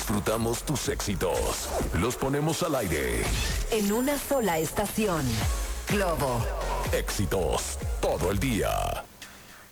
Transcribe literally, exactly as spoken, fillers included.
disfrutamos tus éxitos. Los ponemos al aire. En una sola estación. Globo. Éxitos todo el día.